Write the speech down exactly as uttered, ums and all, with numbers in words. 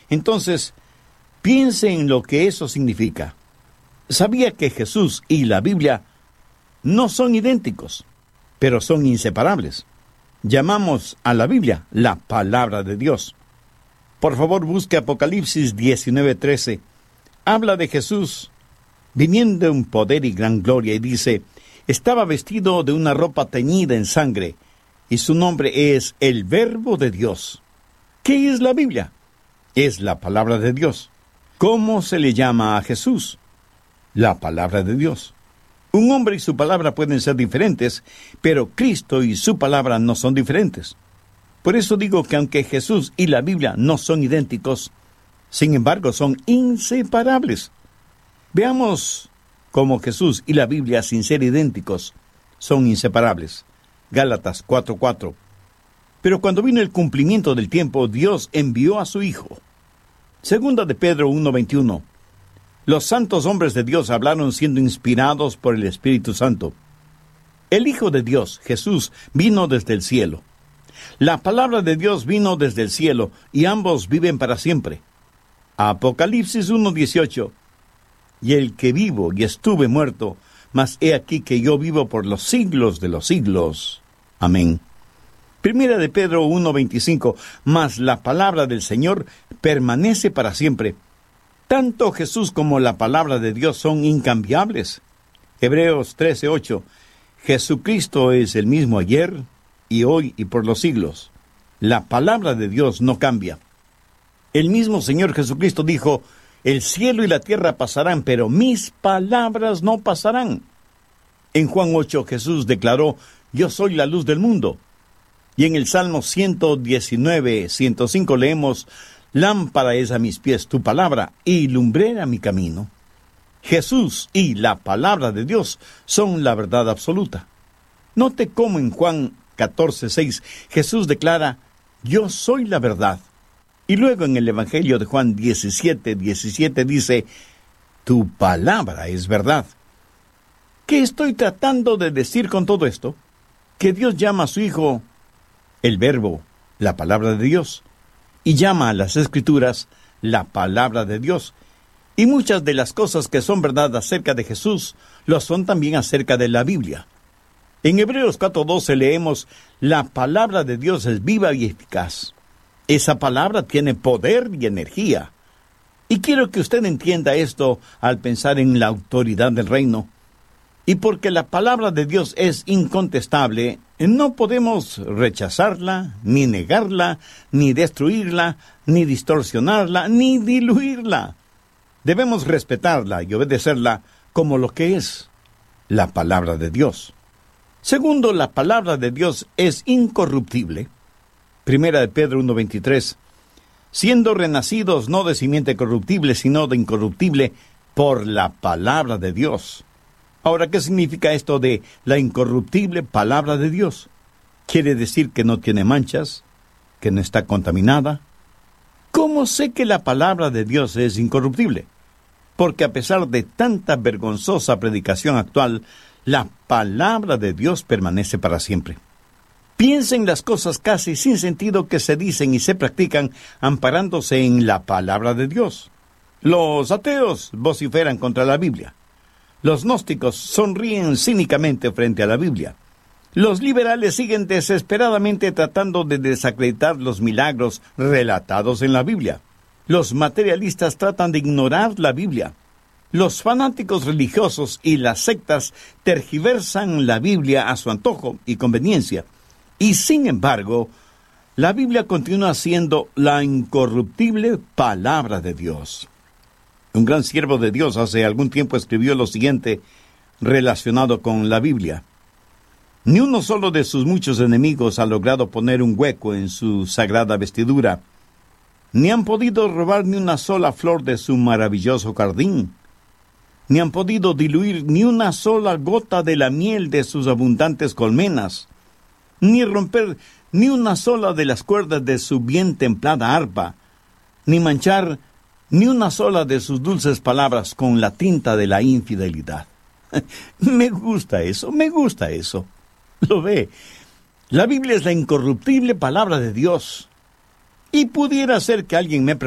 Entonces, piense en lo que eso significa. ¿Sabía que Jesús y la Biblia no son idénticos, pero son inseparables? Llamamos a la Biblia la palabra de Dios. Por favor, busque Apocalipsis diecinueve trece. Habla de Jesús viniendo en poder y gran gloria y dice: estaba vestido de una ropa teñida en sangre, y su nombre es el Verbo de Dios. ¿Qué es la Biblia? Es la palabra de Dios. ¿Cómo se le llama a Jesús? La palabra de Dios. Un hombre y su palabra pueden ser diferentes, pero Cristo y su palabra no son diferentes. Por eso digo que aunque Jesús y la Biblia no son idénticos, sin embargo son inseparables. Veamos cómo Jesús y la Biblia, sin ser idénticos, son inseparables. Gálatas cuatro cuatro. Pero cuando vino el cumplimiento del tiempo, Dios envió a su Hijo. Segunda de Pedro uno veintiuno. Los santos hombres de Dios hablaron siendo inspirados por el Espíritu Santo. El Hijo de Dios, Jesús, vino desde el cielo. La palabra de Dios vino desde el cielo, y ambos viven para siempre. Apocalipsis uno dieciocho. Y el que vivo y estuve muerto, mas he aquí que yo vivo por los siglos de los siglos. Amén. Primera de Pedro uno veinticinco. Mas la palabra del Señor permanece para siempre. Tanto Jesús como la palabra de Dios son incambiables. Hebreos trece ocho. Jesucristo es el mismo ayer, y hoy, y por los siglos. La palabra de Dios no cambia. El mismo Señor Jesucristo dijo: el cielo y la tierra pasarán, pero mis palabras no pasarán. En Juan ocho, Jesús declaró: yo soy la luz del mundo. Y en el Salmo ciento diecinueve, ciento cinco leemos: lámpara es a mis pies tu palabra, y lumbrera mi camino. Jesús y la palabra de Dios son la verdad absoluta. Note cómo en Juan catorce seis Jesús declara: yo soy la verdad. Y luego en el Evangelio de Juan diecisiete diecisiete dice: tu palabra es verdad. ¿Qué estoy tratando de decir con todo esto? Que Dios llama a su Hijo el Verbo, la palabra de Dios, y llama a las Escrituras la palabra de Dios. Y muchas de las cosas que son verdad acerca de Jesús, lo son también acerca de la Biblia. En Hebreos cuatro doce leemos: la palabra de Dios es viva y eficaz. Esa palabra tiene poder y energía. Y quiero que usted entienda esto al pensar en la autoridad del reino. Y porque la palabra de Dios es incontestable, no podemos rechazarla, ni negarla, ni destruirla, ni distorsionarla, ni diluirla. Debemos respetarla y obedecerla como lo que es la palabra de Dios. Segundo, la palabra de Dios es incorruptible. Primera de Pedro uno veintitrés. Siendo renacidos no de simiente corruptible, sino de incorruptible, por la palabra de Dios. Ahora, ¿qué significa esto de la incorruptible palabra de Dios? ¿Quiere decir que no tiene manchas? ¿Que no está contaminada? ¿Cómo sé que la palabra de Dios es incorruptible? Porque a pesar de tanta vergonzosa predicación actual, la palabra de Dios permanece para siempre. Piensen las cosas casi sin sentido que se dicen y se practican amparándose en la palabra de Dios. Los ateos vociferan contra la Biblia. Los gnósticos sonríen cínicamente frente a la Biblia. Los liberales siguen desesperadamente tratando de desacreditar los milagros relatados en la Biblia. Los materialistas tratan de ignorar la Biblia. Los fanáticos religiosos y las sectas tergiversan la Biblia a su antojo y conveniencia. Y sin embargo, la Biblia continúa siendo la incorruptible palabra de Dios. Un gran siervo de Dios hace algún tiempo escribió lo siguiente relacionado con la Biblia: ni uno solo de sus muchos enemigos ha logrado poner un hueco en su sagrada vestidura, ni han podido robar ni una sola flor de su maravilloso jardín, ni han podido diluir ni una sola gota de la miel de sus abundantes colmenas, ni romper ni una sola de las cuerdas de su bien templada arpa, ni manchar ni una sola de sus dulces palabras con la tinta de la infidelidad. Me gusta eso, me gusta eso. Lo ve, la Biblia es la incorruptible palabra de Dios. Y pudiera ser que alguien me